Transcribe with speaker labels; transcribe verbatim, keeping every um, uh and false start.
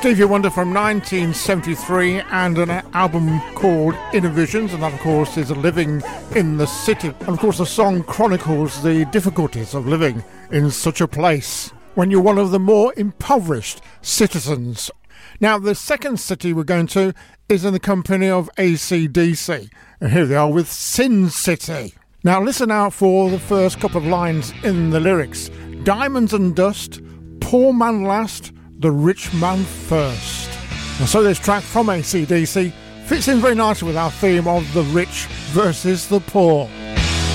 Speaker 1: Stevie Wonder from nineteen seventy-three and an album called Inner Visions, and that of course is Living in the City. And of course the song chronicles the difficulties of living in such a place when you're one of the more impoverished citizens. Now the second city we're going to is in the company of A C D C, and here they are with Sin City. Now listen out for the first couple of lines in the lyrics. Diamonds and dust, poor man last, the rich man first. And so this track from A C D C fits in very nicely with our theme of the rich versus the poor.